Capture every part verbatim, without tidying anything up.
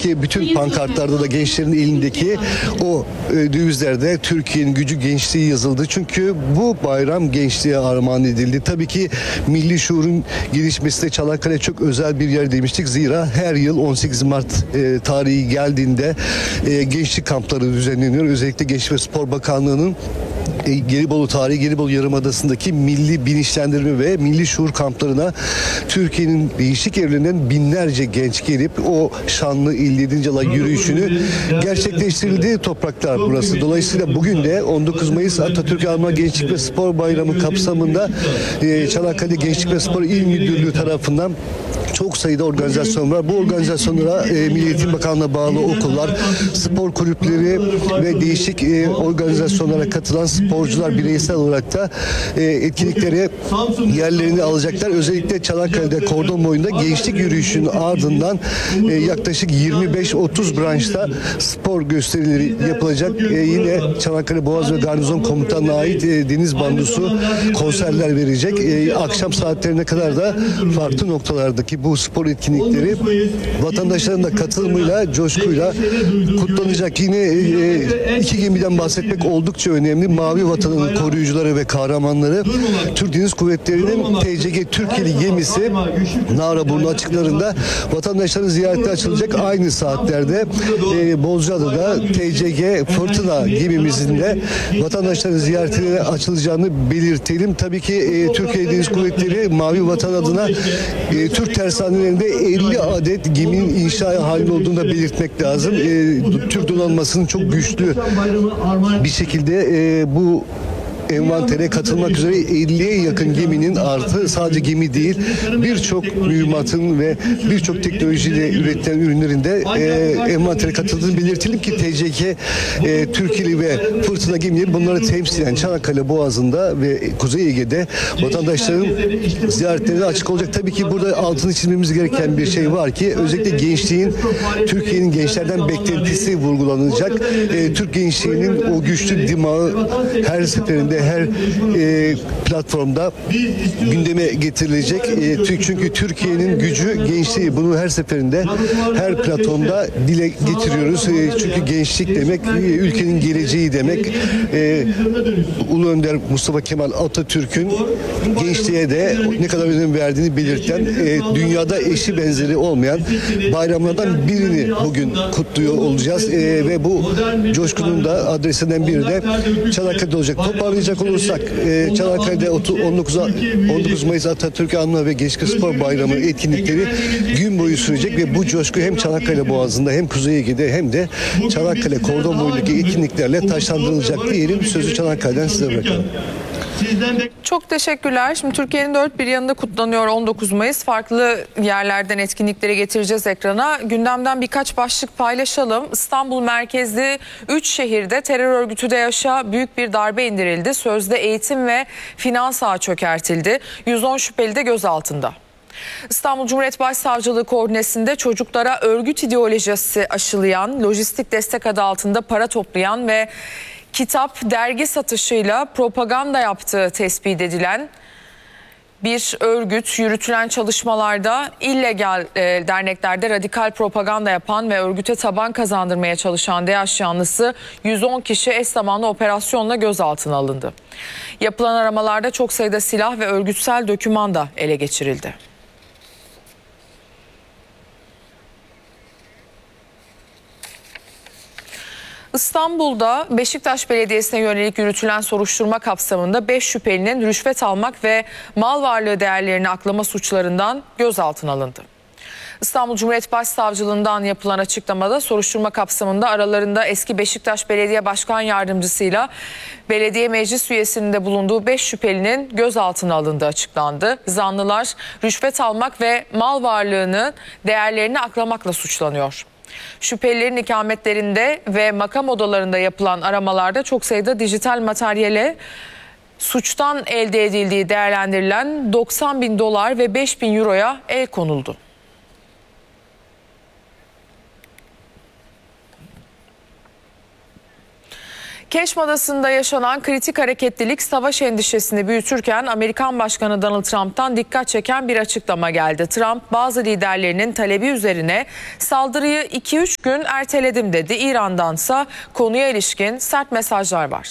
ki bütün pankartlarda da gençlerin elindeki o e, düğüzlerde Türkiye'nin gücü gençliği yazıldı. Çünkü bu bayram gençliğe armağan edildi. Tabii ki milli şuurun gelişmesi de Çanakkale çok özel bir yer demiştik. Zira her yıl on sekiz Mart e, tarihi geldiğinde e, gençlik kampları düzenleniyor. Özellikle Gençlik ve Spor Bakanlığı'nın Gelibolu Tarihi Gelibolu Yarımadası'ndaki milli bilinçlendirme ve milli şuur kamplarına Türkiye'nin değişik evlerinden binlerce genç gelip o şanlı elli yedinci alay yürüyüşünü gerçekleştirildiği topraklar burası. Dolayısıyla bugün de on dokuz Mayıs Atatürk Anma Gençlik ve Spor Bayramı kapsamında Çanakkale Gençlik ve Spor İl Müdürlüğü tarafından çok sayıda organizasyon var. Bu organizasyonlara e, Milli Eğitim Bakanlığı'na bağlı okullar, spor kulüpleri ve değişik e, organizasyonlara katılan sporcular bireysel olarak da e, etkinliklere yerlerini alacaklar. Özellikle Çanakkale'de kordon boyunda gençlik yürüyüşünün ardından e, yaklaşık yirmi beş otuz branşta spor gösterileri yapılacak. E, yine Çanakkale Boğaz ve Garnizon Komutanlığı'na ait e, deniz bandosu konserler verecek. E, akşam saatlerine kadar da farklı noktalardaki bu spor etkinlikleri vatandaşların da katılımıyla, coşkuyla kutlanacak. Yine e, iki gemiden bahsetmek oldukça önemli. Mavi Vatan'ın koruyucuları ve kahramanları Türk Deniz Kuvvetleri'nin T C G Türkiye'li gemisi Naraburnu açıklarında vatandaşların ziyaretine açılacak. Aynı saatlerde e, Bozcaada'da T C G Fırtına gemimizin de vatandaşların ziyaretine açılacağını belirtelim. Tabii ki e, Türkiye Deniz Kuvvetleri Mavi Vatan adına e, Türk tersanelerinde elli adet geminin inşa halinde olduğunu da belirtmek lazım. E, Türk donanmasının çok güçlü bir şekilde e, bu envantere katılmak üzere elliye yakın geminin artı sadece gemi değil birçok mühimmatın ve birçok teknolojiyle üretilen ürünlerin de e, envantere katıldığını belirtelim ki T C G e, Türkiye'li ve Fırtına gemileri bunları temsilen Çanakkale Boğazı'nda ve Kuzey Ege'de vatandaşların ziyaretlerine açık olacak. Tabii ki burada altını çizmemiz gereken bir şey var ki özellikle gençliğin, Türkiye'nin gençlerden beklentisi vurgulanacak. E, Türk gençliğinin o güçlü dimağı her seferinde her e, platformda gündeme getirilecek. E, çünkü Türkiye'nin gücü gençliği. Bunu her seferinde her platformda dile getiriyoruz. E, çünkü gençlik demek e, ülkenin geleceği demek. E, Ulu Önder Mustafa Kemal Atatürk'ün gençliğe de ne kadar önem verdiğini belirten e, dünyada eşi benzeri olmayan bayramlardan birini bugün kutluyor olacağız. E, ve bu coşkunun da adresinden biri de Çanakkale'de olacak. Toparlayacak olursak e, Çanakkale'de on dokuz Mayıs Atatürk Anma ve Gençlik Spor Bayramı etkinlikleri gün boyu sürecek ve bu coşku hem Çanakkale Boğazı'nda hem Kuzey Ege'de hem de Çanakkale kordon boyundaki etkinliklerle taşlandırılacak diyelim. Sözü Çanakkale'den size bırakalım. Çok teşekkürler. Şimdi Türkiye'nin dört bir yanında kutlanıyor on dokuz Mayıs. Farklı yerlerden etkinlikleri getireceğiz ekrana. Gündemden birkaç başlık paylaşalım. İstanbul merkezli üç şehirde terör örgütü DAEŞ'a büyük bir darbe indirildi. Sözde eğitim ve finans ağı çökertildi. yüz on şüpheli de gözaltında. İstanbul Cumhuriyet Başsavcılığı koordinesinde çocuklara örgüt ideolojisi aşılayan, lojistik destek adı altında para toplayan ve kitap, dergi satışıyla propaganda yaptığı tespit edilen bir örgüt, yürütülen çalışmalarda illegal e, derneklerde radikal propaganda yapan ve örgüte taban kazandırmaya çalışan DAEŞ yanlısı yüz on kişi eş zamanlı operasyonla gözaltına alındı. Yapılan aramalarda çok sayıda silah ve örgütsel doküman da ele geçirildi. İstanbul'da Beşiktaş Belediyesi'ne yönelik yürütülen soruşturma kapsamında beş şüphelinin rüşvet almak ve mal varlığı değerlerini aklama suçlarından gözaltına alındı. İstanbul Cumhuriyet Başsavcılığından yapılan açıklamada soruşturma kapsamında aralarında eski Beşiktaş Belediye Başkan Yardımcısıyla belediye meclis üyesinin de bulunduğu beş şüphelinin gözaltına alındığı açıklandı. Zanlılar rüşvet almak ve mal varlığını değerlerini aklamakla suçlanıyor. Şüphelilerin ikametlerinde ve makam odalarında yapılan aramalarda çok sayıda dijital materyale suçtan elde edildiği değerlendirilen doksan bin dolar ve beş bin euroya el konuldu. Keşm Adası'nda yaşanan kritik hareketlilik savaş endişesini büyütürken Amerikan Başkanı Donald Trump'tan dikkat çeken bir açıklama geldi. Trump bazı liderlerinin talebi üzerine saldırıyı iki üç gün erteledim dedi. İran'dansa konuya ilişkin sert mesajlar var.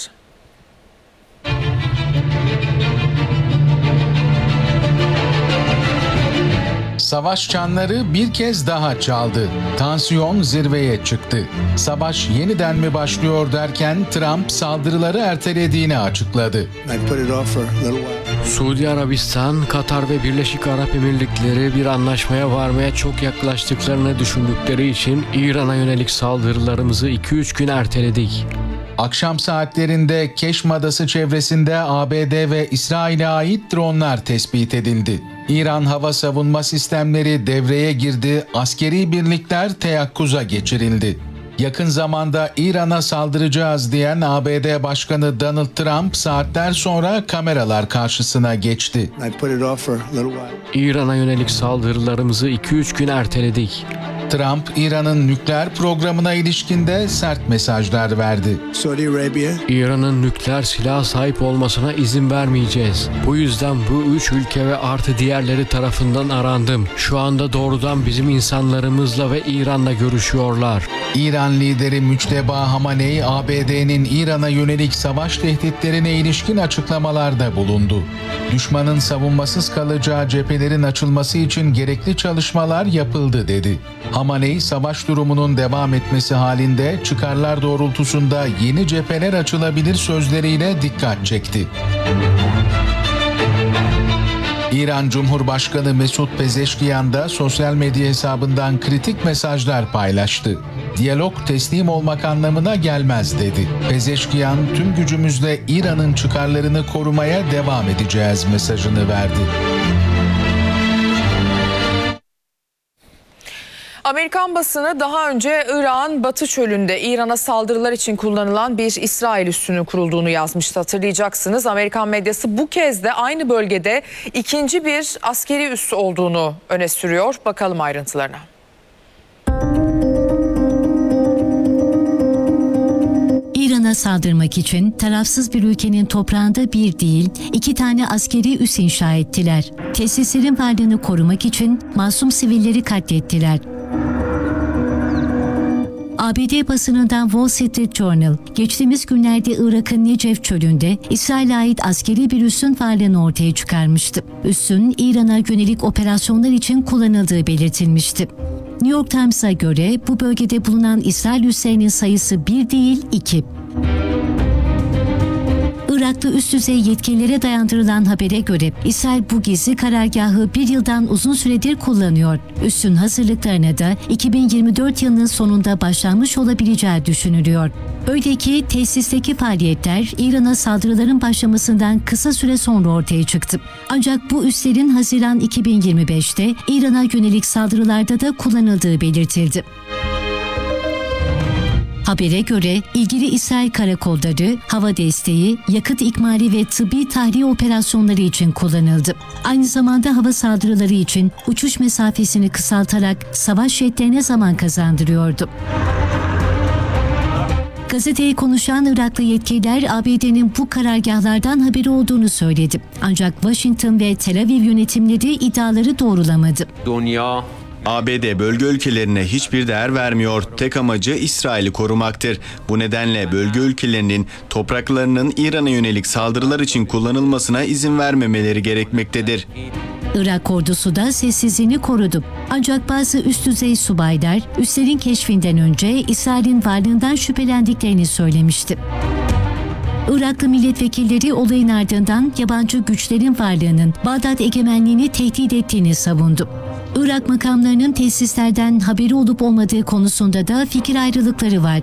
Savaş çanları bir kez daha çaldı. Tansiyon zirveye çıktı. Savaş yeniden mi başlıyor derken Trump saldırıları ertelediğini açıkladı. Suudi Arabistan, Katar ve Birleşik Arap Emirlikleri bir anlaşmaya varmaya çok yaklaştıklarını düşündükleri için İran'a yönelik saldırılarımızı iki üç gün erteledik. Akşam saatlerinde Keşm Adası çevresinde A B D ve İsrail'e ait dronlar tespit edildi. İran hava savunma sistemleri devreye girdi, askeri birlikler teyakkuza geçirildi. Yakın zamanda İran'a saldıracağız diyen A B D Başkanı Donald Trump saatler sonra kameralar karşısına geçti. İran'a yönelik saldırılarımızı iki üç gün erteledik. Trump, İran'ın nükleer programına ilişkin de sert mesajlar verdi. İran'ın nükleer silaha sahip olmasına izin vermeyeceğiz. Bu yüzden bu üç ülke ve artı diğerleri tarafından arandım. Şu anda doğrudan bizim insanlarımızla ve İran'la görüşüyorlar. İran lideri Müçteba Hamaney, A B D'nin İran'a yönelik savaş tehditlerine ilişkin açıklamalarda bulundu. Düşmanın savunmasız kalacağı cephelerin açılması için gerekli çalışmalar yapıldı dedi. Hamaney, savaş durumunun devam etmesi halinde çıkarlar doğrultusunda yeni cepheler açılabilir sözleriyle dikkat çekti. İran Cumhurbaşkanı Mesut Pezeşkiyan da sosyal medya hesabından kritik mesajlar paylaştı. Diyalog teslim olmak anlamına gelmez dedi. Pezeşkiyan, tüm gücümüzle İran'ın çıkarlarını korumaya devam edeceğiz mesajını verdi. Amerikan basını daha önce Irak'ın Batı Çölü'nde İran'a saldırılar için kullanılan bir İsrail üssünün kurulduğunu yazmıştı, hatırlayacaksınız. Amerikan medyası bu kez de aynı bölgede ikinci bir askeri üs olduğunu öne sürüyor. Bakalım ayrıntılarına. İran'a saldırmak için tarafsız bir ülkenin toprağında bir değil, iki tane askeri üs inşa ettiler. Tesislerin varlığını korumak için masum sivilleri katlettiler. A B D basınından Wall Street Journal, geçtiğimiz günlerde Irak'ın Necef çölünde İsrail'e ait askeri bir üssün varlığını ortaya çıkarmıştı. Üssün İran'a yönelik operasyonlar için kullanıldığı belirtilmişti. New York Times'a göre bu bölgede bulunan İsrail üslerinin sayısı bir değil iki. Iraklı üst düzey yetkililere dayandırılan habere göre İsrail bu gizli karargahı bir yıldan uzun süredir kullanıyor. Üssün hazırlıklarına da iki bin yirmi dört yılının sonunda başlanmış olabileceği düşünülüyor. Öyle ki tesisteki faaliyetler İran'a saldırıların başlamasından kısa süre sonra ortaya çıktı. Ancak bu üslerin Haziran iki bin yirmi beşte İran'a yönelik saldırılarda da kullanıldığı belirtildi. Habere göre ilgili İsrail karakolları, hava desteği, yakıt ikmali ve tıbbi tahliye operasyonları için kullanıldı. Aynı zamanda hava saldırıları için uçuş mesafesini kısaltarak savaş jetlerine zaman kazandırıyordu. Gazeteye konuşan Iraklı yetkililer A B D'nin bu karargahlardan haberi olduğunu söyledi. Ancak Washington ve Tel Aviv yönetimleri iddiaları doğrulamadı. Dünya A B D bölge ülkelerine hiçbir değer vermiyor. Tek amacı İsrail'i korumaktır. Bu nedenle bölge ülkelerinin topraklarının İran'a yönelik saldırılar için kullanılmasına izin vermemeleri gerekmektedir. Irak ordusu da sessizliğini korudu. Ancak bazı üst düzey subaylar üslerin keşfinden önce İsrail'in varlığından şüphelendiklerini söylemişti. Iraklı milletvekilleri olayın ardından yabancı güçlerin varlığının Bağdat egemenliğini tehdit ettiğini savundu. Irak makamlarının tesislerden haberi olup olmadığı konusunda da fikir ayrılıkları var.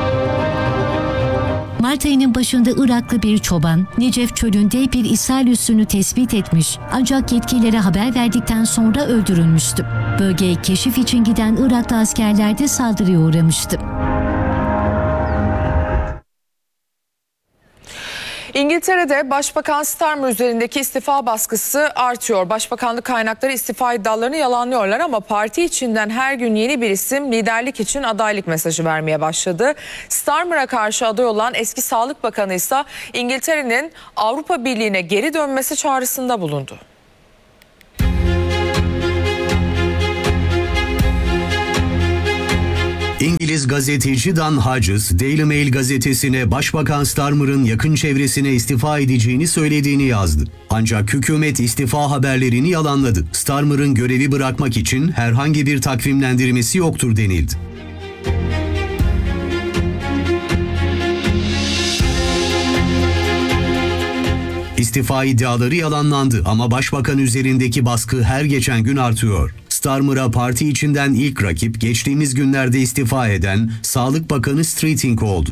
Mart ayının başında Iraklı bir çoban Necef çölünde bir İsrail üssünü tespit etmiş, ancak yetkililere haber verdikten sonra öldürülmüştü. Bölgeye keşif için giden Iraklı askerler de saldırıya uğramıştı. İngiliz İngiltere'de Başbakan Starmer üzerindeki istifa baskısı artıyor. Başbakanlık kaynakları istifa iddialarını yalanlıyorlar ama parti içinden her gün yeni bir isim liderlik için adaylık mesajı vermeye başladı. Starmer'a karşı aday olan eski Sağlık Bakanı ise İngiltere'nin Avrupa Birliği'ne geri dönmesi çağrısında bulundu. İngiliz gazeteci Dan Hodges, Daily Mail gazetesine Başbakan Starmer'ın yakın çevresine istifa edeceğini söylediğini yazdı. Ancak hükümet istifa haberlerini yalanladı. Starmer'ın görevi bırakmak için herhangi bir takvimlendirmesi yoktur denildi. İstifa iddiaları yalanlandı ama başbakan üzerindeki baskı her geçen gün artıyor. Starmer'a parti içinden ilk rakip geçtiğimiz günlerde istifa eden Sağlık Bakanı Streeting oldu.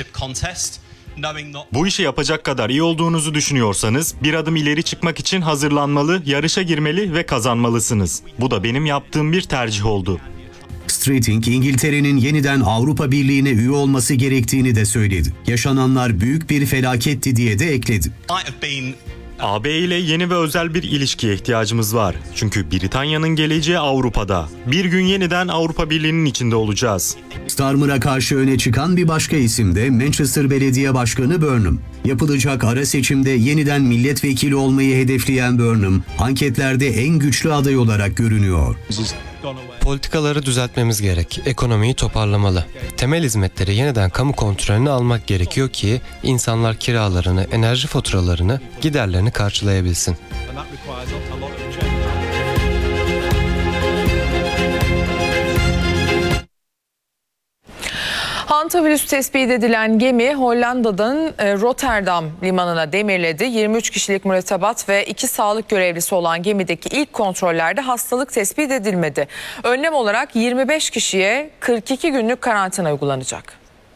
Bu işi yapacak kadar iyi olduğunuzu düşünüyorsanız bir adım ileri çıkmak için hazırlanmalı, yarışa girmeli ve kazanmalısınız. Bu da benim yaptığım bir tercih oldu. Streeting, İngiltere'nin yeniden Avrupa Birliği'ne üye olması gerektiğini de söyledi. Yaşananlar büyük bir felaketti diye de ekledi. A B ile yeni ve özel bir ilişkiye ihtiyacımız var. Çünkü Britanya'nın geleceği Avrupa'da. Bir gün yeniden Avrupa Birliği'nin içinde olacağız. Starmer'a karşı öne çıkan bir başka isim de Manchester Belediye Başkanı Burnham. Yapılacak ara seçimde yeniden milletvekili olmayı hedefleyen Burnham, anketlerde en güçlü aday olarak görünüyor. Politikaları düzeltmemiz gerek. Ekonomiyi toparlamalı. Temel hizmetleri yeniden kamu kontrolüne almak gerekiyor ki insanlar kiralarını, enerji faturalarını, giderlerini karşılayabilsin. Hantavirüs tespit edilen gemi Hollanda'dan Rotterdam limanına demirledi. yirmi üç kişilik mürettebat ve iki sağlık görevlisi olan gemideki ilk kontrollerde hastalık tespit edilmedi. Önlem olarak yirmi beş kişiye kırk iki günlük karantina uygulanacak.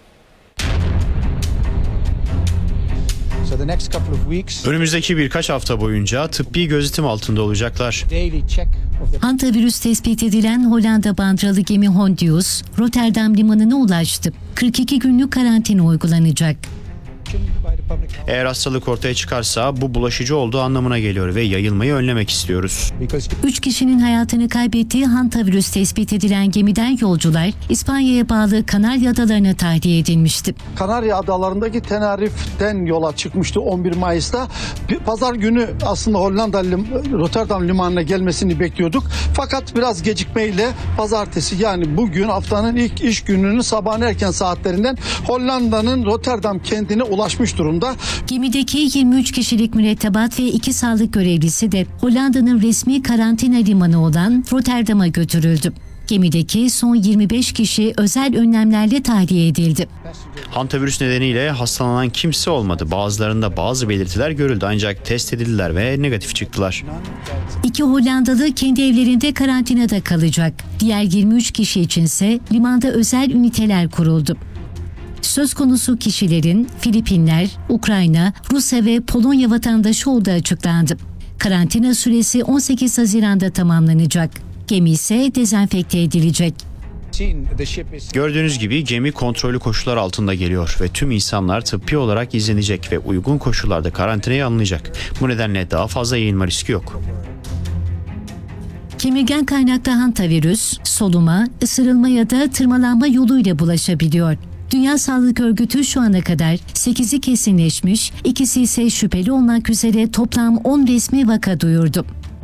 Önümüzdeki birkaç hafta boyunca tıbbi gözetim altında olacaklar. Hantavirüs tespit edilen Hollanda bandralı gemi Hondius, Rotterdam limanına ulaştı. kırk iki günlük karantina uygulanacak. Eğer hastalık ortaya çıkarsa bu bulaşıcı olduğu anlamına geliyor ve yayılmayı önlemek istiyoruz. Üç kişinin hayatını kaybettiği hantavirüs tespit edilen gemiden yolcular İspanya'ya bağlı Kanarya Adalarına tahliye edilmişti. Kanarya Adalarındaki Tenerife'den yola çıkmıştı on bir Mayıs'ta. Pazar günü aslında Hollanda Rotterdam limanına gelmesini bekliyorduk. Fakat biraz gecikmeyle pazartesi, yani bugün haftanın ilk iş gününün sabahın erken saatlerinden Hollanda'nın Rotterdam kentine ulaşmış durumda. Gemideki yirmi üç kişilik mürettebat ve iki sağlık görevlisi de Hollanda'nın resmi karantina limanı olan Rotterdam'a götürüldü. Gemideki son yirmi beş kişi özel önlemlerle tahliye edildi. Hantavirüs nedeniyle hastalanan kimse olmadı. Bazılarında bazı belirtiler görüldü ancak test edildiler ve negatif çıktılar. İki Hollandalı kendi evlerinde karantinada kalacak. Diğer yirmi üç kişi içinse limanda özel üniteler kuruldu. Söz konusu kişilerin Filipinler, Ukrayna, Rusya ve Polonya vatandaşı olduğu açıklandı. Karantina süresi on sekiz Haziran'da tamamlanacak. Gemi ise dezenfekte edilecek. Gördüğünüz gibi gemi kontrollü koşullar altında geliyor ve tüm insanlar tıbbi olarak izlenecek ve uygun koşullarda karantinaya alınacak. Bu nedenle daha fazla yayılma riski yok. Kemirgen kaynaklı hantavirüs, soluma, ısırılma ya da tırmalanma yoluyla bulaşabiliyor. Dünya Sağlık Örgütü şu ana kadar sekizi kesinleşmiş, ikisi ise şüpheli olmak üzere toplam on resmi vaka duyurdu.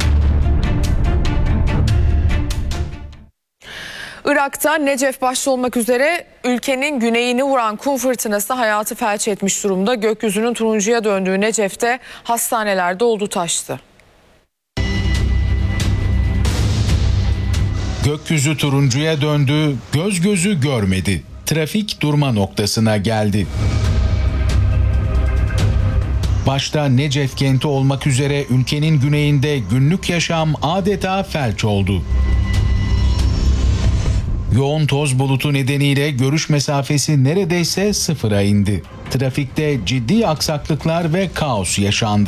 Irak'ta Necef başta olmak üzere ülkenin güneyini vuran kum fırtınası hayatı felç etmiş durumda. Gökyüzünün turuncuya döndüğü Necef'te hastanelerde oldu taştı. Gökyüzü turuncuya döndü, göz gözü görmedi. Trafik durma noktasına geldi. Başta Necef kenti olmak üzere ülkenin güneyinde günlük yaşam adeta felç oldu. Yoğun toz bulutu nedeniyle görüş mesafesi neredeyse sıfıra indi. Trafikte ciddi aksaklıklar ve kaos yaşandı.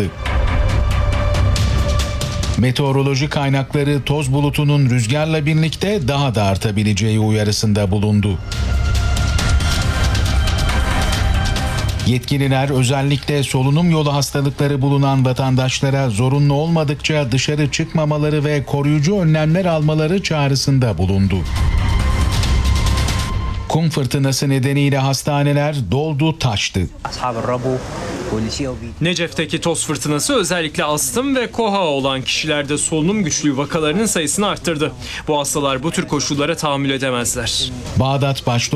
Meteoroloji kaynakları toz bulutunun rüzgarla birlikte daha da artabileceği uyarısında bulundu. Yetkililer özellikle solunum yolu hastalıkları bulunan vatandaşlara zorunlu olmadıkça dışarı çıkmamaları ve koruyucu önlemler almaları çağrısında bulundu. Kum fırtınası nedeniyle hastaneler doldu taştı. Necef'teki toz fırtınası özellikle astım ve koha olan kişilerde solunum güçlüğü vakalarının sayısını arttırdı. Bu hastalar bu tür koşullara tahammül edemezler. Bağdat başta